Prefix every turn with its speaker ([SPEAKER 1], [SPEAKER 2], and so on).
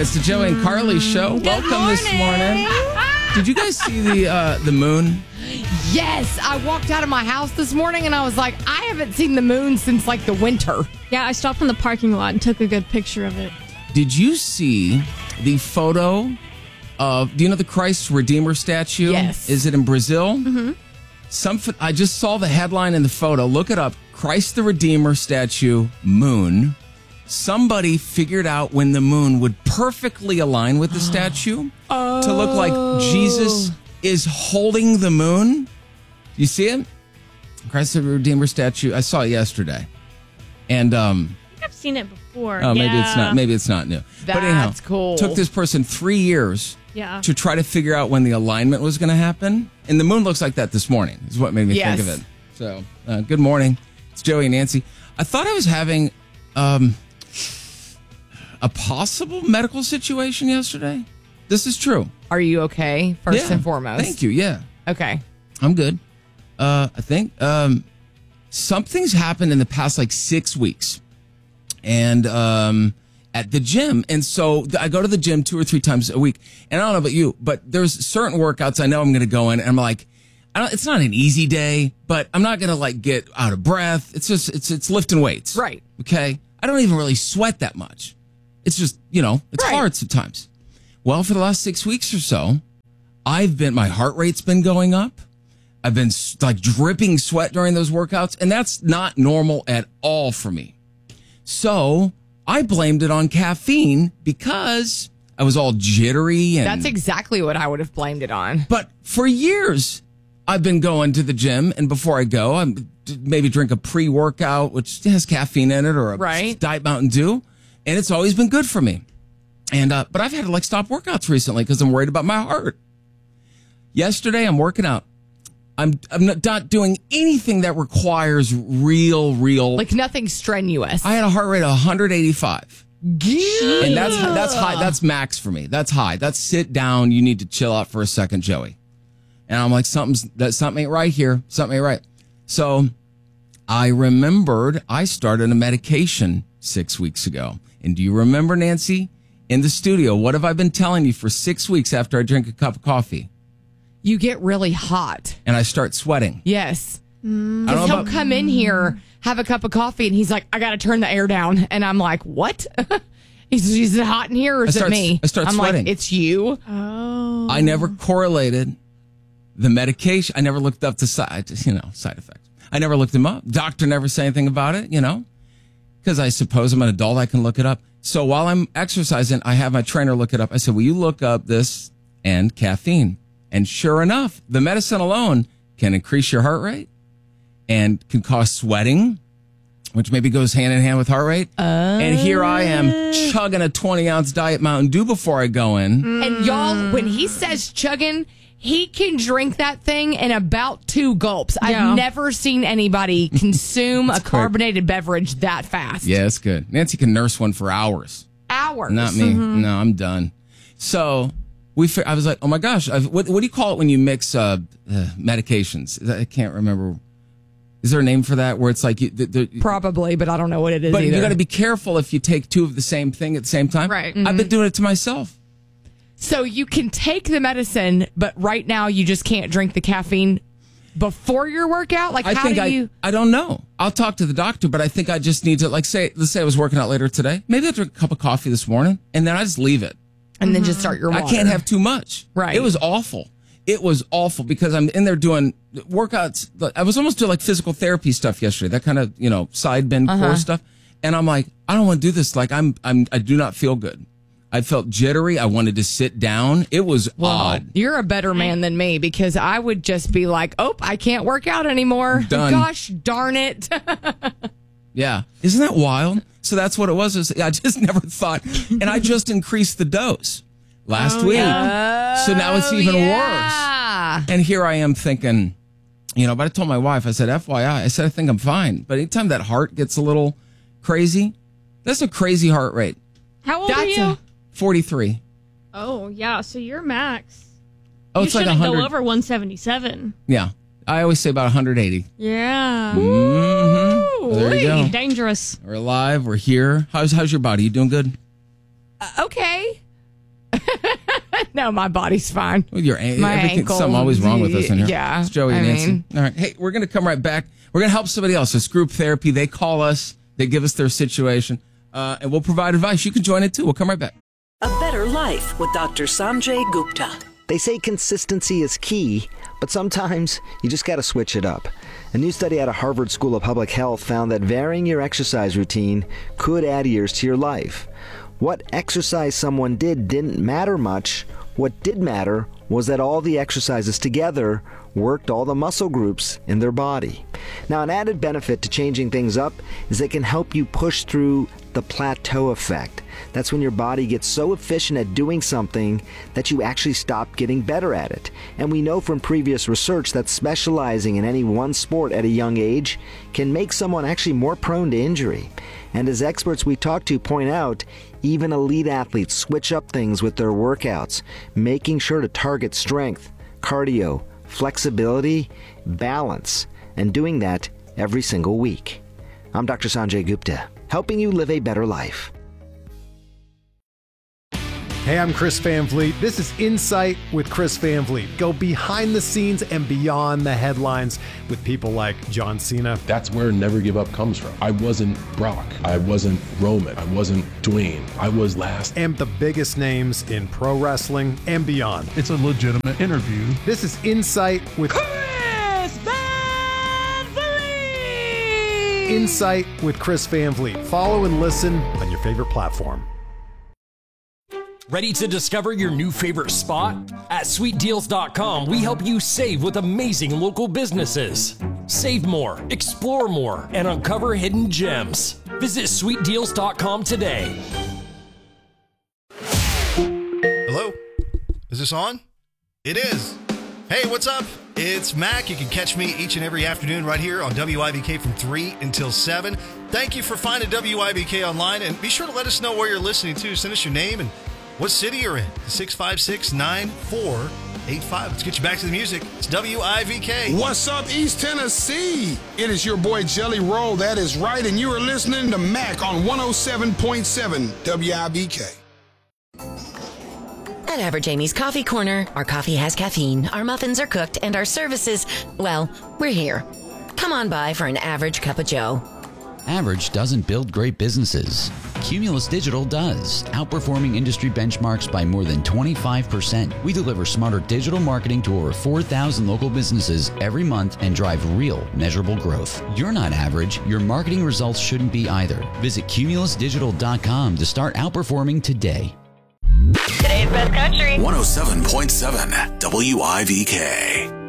[SPEAKER 1] It's the Joey and Carly show. Welcome this morning. Did you guys see the moon?
[SPEAKER 2] Yes, I walked out of my house this morning and I was like, I haven't seen the moon since like the winter.
[SPEAKER 3] Yeah, I stopped in the parking lot and took a good picture of it.
[SPEAKER 1] Did you see the photo of, do you know the Christ Redeemer statue?
[SPEAKER 2] Yes.
[SPEAKER 1] Is it in Brazil? Mm-hmm. I just saw the headline in the photo. Look it up. Christ the Redeemer statue, moon. Somebody figured out when the moon would perfectly align with the statue to look like Jesus is holding the moon. You see it? Christ the Redeemer statue. I saw it yesterday. And
[SPEAKER 3] I think I've seen it before.
[SPEAKER 1] oh, maybe it's not new. But anyhow,
[SPEAKER 2] That's cool.
[SPEAKER 1] Took this person 3 years
[SPEAKER 3] Yeah.
[SPEAKER 1] to try to figure out when the alignment was going to happen. And the moon looks like that this morning, is what made me think of it. So, good morning. It's Joey and Nancy. I thought I was having a possible medical situation yesterday. This is true.
[SPEAKER 2] Are you okay, first and foremost?
[SPEAKER 1] Thank you. Yeah.
[SPEAKER 2] Okay.
[SPEAKER 1] I'm good. I think something's happened in the past like 6 weeks. And at the gym. And so I go to the gym 2 or 3 times a week. And I don't know about you, but there's certain workouts I know I'm going to go in and I'm like, it's not an easy day, but I'm not going to like get out of breath. It's just, it's lifting weights.
[SPEAKER 2] Right.
[SPEAKER 1] Okay. I don't even really sweat that much. It's just, it's hard sometimes. Well, for the last 6 weeks or so, my heart rate's been going up. I've been like dripping sweat during those workouts, and that's not normal at all for me. So I blamed it on caffeine because I was all jittery. And
[SPEAKER 2] That's exactly what I would have blamed it on.
[SPEAKER 1] But for years, I've been going to the gym, and before I go, I maybe drink a pre-workout, which has caffeine in it, or a Diet Mountain Dew, and it's always been good for me. And but I've had to stop workouts recently because I'm worried about my heart. Yesterday, I'm working out. I'm not doing anything that requires real.
[SPEAKER 2] Like nothing strenuous.
[SPEAKER 1] I had a heart rate of 185. And that's high. That's max for me. That's high. That's sit down. You need to chill out for a second, Joey. And I'm like, something ain't right here. Something ain't right. So I remembered I started a medication 6 weeks ago. And do you remember, Nancy, in the studio, what have I been telling you for 6 weeks after I drink a cup of coffee?
[SPEAKER 2] You get really hot.
[SPEAKER 1] And I start sweating.
[SPEAKER 2] Yes. Because he'll come in here, have a cup of coffee, and he's like, I got to turn the air down. And I'm like, what? Is it hot in here or is it me?
[SPEAKER 1] I start sweating.
[SPEAKER 2] Like, it's you.
[SPEAKER 3] Oh.
[SPEAKER 1] I never correlated the medication. I never looked up the side effects. I never looked them up. Doctor never said anything about it, because I suppose I'm an adult. I can look it up. So while I'm exercising, I have my trainer look it up. I said, will you look up this and caffeine? And sure enough, the medicine alone can increase your heart rate and can cause sweating, which maybe goes hand in hand with heart rate. And here I am chugging a 20-ounce Diet Mountain Dew before I go in.
[SPEAKER 2] And y'all, when he says chugging, he can drink that thing in about 2 gulps.
[SPEAKER 3] Yeah.
[SPEAKER 2] I've never seen anybody consume a carbonated beverage that fast.
[SPEAKER 1] Yeah, it's good. Nancy can nurse one for hours.
[SPEAKER 2] Hours.
[SPEAKER 1] Not me. No, I'm done. So I was like, oh my gosh, what do you call it when you mix medications? I can't remember. Is there a name for that where it's like
[SPEAKER 2] Probably, but I don't know what it is
[SPEAKER 1] but
[SPEAKER 2] either.
[SPEAKER 1] you got to be careful if you take 2 of the same thing at the same time.
[SPEAKER 3] Right.
[SPEAKER 1] I've been doing it to myself.
[SPEAKER 2] So you can take the medicine, but right now you just can't drink the caffeine before your workout? Like,
[SPEAKER 1] I don't know. I'll talk to the doctor, but I think I just need to, let's say I was working out later today. Maybe I'll drink a cup of coffee this morning, and then I just leave it.
[SPEAKER 2] And then just start your water.
[SPEAKER 1] I can't have too much.
[SPEAKER 2] Right.
[SPEAKER 1] It was awful. It was awful because I'm in there doing workouts. I was almost doing like physical therapy stuff yesterday, that kind of, side bend core stuff. And I'm like, I don't want to do this. Like I do not feel good. I felt jittery. I wanted to sit down. It was odd.
[SPEAKER 2] You're a better man than me because I would just be like, oh, I can't work out anymore.
[SPEAKER 1] Done.
[SPEAKER 2] Gosh darn it.
[SPEAKER 1] Yeah. Isn't that wild? So that's what it was. I just never thought. And I just increased the dose last week. So now it's even worse. And here I am thinking, but I told my wife, I said, FYI, I said, I think I'm fine. But anytime that heart gets a little crazy, that's a crazy heart rate.
[SPEAKER 3] How old are you?
[SPEAKER 1] 43.
[SPEAKER 3] Oh, yeah. So you're max.
[SPEAKER 1] Oh,
[SPEAKER 3] you
[SPEAKER 1] it's like
[SPEAKER 3] shouldn't
[SPEAKER 1] 100.
[SPEAKER 3] go over 177.
[SPEAKER 1] Yeah. I always say about 180.
[SPEAKER 3] Yeah.
[SPEAKER 1] Mm-hmm. There you go.
[SPEAKER 3] Dangerous.
[SPEAKER 1] We're alive. We're here. How's your body? You doing good?
[SPEAKER 2] Okay. No, my body's fine.
[SPEAKER 1] Well, your
[SPEAKER 2] My ankle.
[SPEAKER 1] something always wrong with us in here.
[SPEAKER 2] Yeah,
[SPEAKER 1] It's Joey and
[SPEAKER 2] I
[SPEAKER 1] Nancy.
[SPEAKER 2] mean-
[SPEAKER 1] All right. Hey, we're going to come right back. We're going to help somebody else. It's group therapy. They call us. They give us their situation. And we'll provide advice. You can join it too. We'll come right back.
[SPEAKER 4] A Better Life with Dr. Sanjay Gupta.
[SPEAKER 5] They say consistency is key, but sometimes you just got to switch it up. A new study out of Harvard School of Public Health found that varying your exercise routine could add years to your life. What exercise someone did didn't matter much. What did matter was that all the exercises together worked all the muscle groups in their body. Now, an added benefit to changing things up is it can help you push through the plateau effect. That's when your body gets so efficient at doing something that you actually stop getting better at it. And we know from previous research that specializing in any one sport at a young age can make someone actually more prone to injury. And as experts we talk to point out, even elite athletes switch up things with their workouts, making sure to target strength, cardio, flexibility, balance, and doing that every single week. I'm Dr. Sanjay Gupta, helping you live a better life.
[SPEAKER 6] Hey, I'm Chris Van Vliet. This is Insight with Chris Van Vliet. Go behind the scenes and beyond the headlines with people like John Cena.
[SPEAKER 7] That's where Never Give Up comes from. I wasn't Brock. I wasn't Roman. I wasn't Dwayne. I was last.
[SPEAKER 6] And the biggest names in pro wrestling and beyond.
[SPEAKER 8] It's a legitimate interview.
[SPEAKER 6] This is Insight with
[SPEAKER 2] Chris Van Vliet.
[SPEAKER 6] Insight with Chris Van Vliet. Follow and listen on your favorite platform.
[SPEAKER 9] Ready to discover your new favorite spot? At sweetdeals.com, we help you save with amazing local businesses. Save more, explore more, and uncover hidden gems. Visit sweetdeals.com today.
[SPEAKER 10] Hello? Is this on? It is. Hey, what's up? It's Mac. You can catch me each and every afternoon right here on WIBK from 3 until 7. Thank you for finding WIBK online, and be sure to let us know where you're listening to. Send us your name and what city you're in. 656-9485. Let's get you back to the music. It's WIVK.
[SPEAKER 11] What's up, East Tennessee? It is your boy Jelly Roll. That is right, and you are listening to Mac on 107.7 WIVK.
[SPEAKER 12] At Average Amy's Coffee Corner, our coffee has caffeine, our muffins are cooked, and our services, well, we're here. Come on by for an average cup of joe.
[SPEAKER 13] Average doesn't build great businesses. Cumulus Digital does, outperforming industry benchmarks by more than 25%. We deliver smarter digital marketing to over 4,000 local businesses every month and drive real, measurable growth. You're not average. Your marketing results shouldn't be either. Visit cumulusdigital.com to start outperforming today.
[SPEAKER 4] Today's best country.
[SPEAKER 14] 107.7 WIVK.